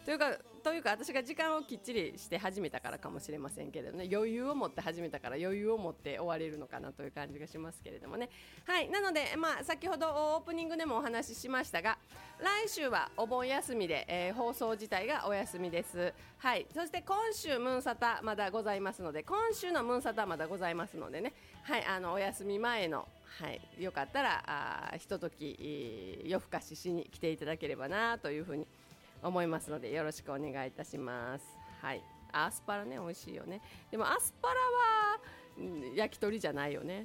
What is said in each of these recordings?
というか私が時間をきっちりして始めたからかもしれませんけれどね、余裕を持って始めたから余裕を持って終われるのかなという感じがしますけれどもね。はい、なので、先ほどオープニングでもお話ししましたが、来週はお盆休みで、放送自体がお休みです。はい、そして今週ムーンサタまだございますので、今週のムーンサタまだございますのでね、はい、お休み前の、はい、よかったらひととき夜更かししに来ていただければなというふうに思いますので、よろしくお願いいたします。はい、アスパラね、美味しいよね。でもアスパラは焼き鳥じゃないよね。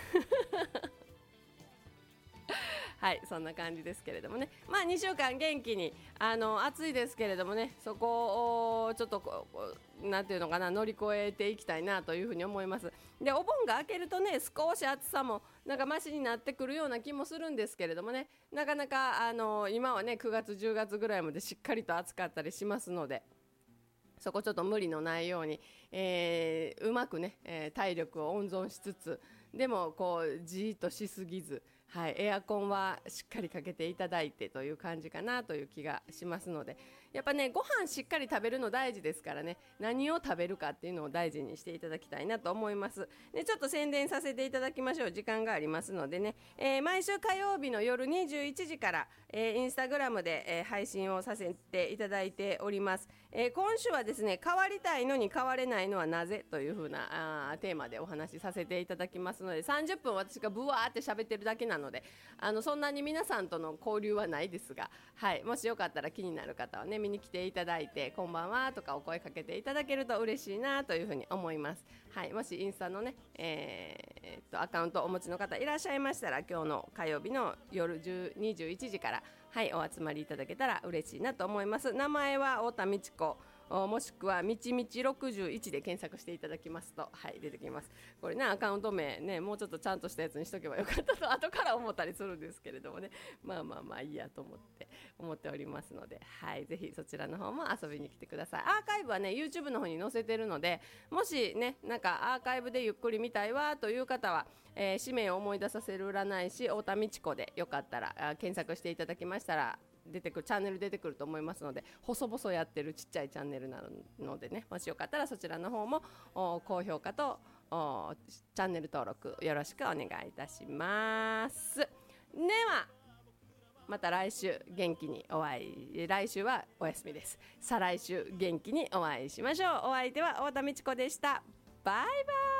はい、そんな感じですけれどもね。2週間元気に暑いですけれどもね、そこをちょっとなんていうのかな、乗り越えていきたいなというふうに思います。で、お盆が明けるとね、少し暑さもなんかマシになってくるような気もするんですけれどもね、なかなか今はね9月10月ぐらいまでしっかりと暑かったりしますので、そこちょっと無理のないように、うまくね、体力を温存しつつ、でもこうじーっとしすぎず、はい、エアコンはしっかりかけていただいてという感じかなという気がしますので、やっぱね、ご飯しっかり食べるの大事ですからね、何を食べるかっていうのを大事にしていただきたいなと思います。で、ちょっと宣伝させていただきましょう。時間がありますのでね、毎週火曜日の夜21時から、インスタグラムで、配信をさせていただいております。今週はですね、変わりたいのに変われないのはなぜというふうなテーマでお話しさせていただきますので、30分私がブワーって喋ってるだけなので、そんなに皆さんとの交流はないですが、はい、もしよかったら気になる方はね、見に来ていただいて、こんばんはとかお声かけていただけると嬉しいなというふうに思います。はい、もしインスタのね、アカウントお持ちの方いらっしゃいましたら、今日の火曜日の夜21時から、はい、お集まりいただけたら嬉しいなと思います。名前は太田美智子、もしくはみちみち61で検索していただきますと、はい、出てきます。これね、アカウント名ね、もうちょっとちゃんとしたやつにしとけばよかったと後から思ったりするんですけれどもね、まあいいやと思っておりますので、はい、ぜひそちらの方も遊びに来てください。アーカイブはね YouTube の方に載せてるので、もしね、なんかアーカイブでゆっくり見たいわという方は、使命を思い出させる占い師太田美智子でよかったら検索していただきましたら、チャンネル出てくると思いますので、細々やってるちっちゃいチャンネルなのでね、もしよかったらそちらの方も高評価とチャンネル登録よろしくお願いいたします。ではまた来週元気に来週はお休みです。再来週元気にお会いしましょう。お相手は太田美智子でした。バイバイ。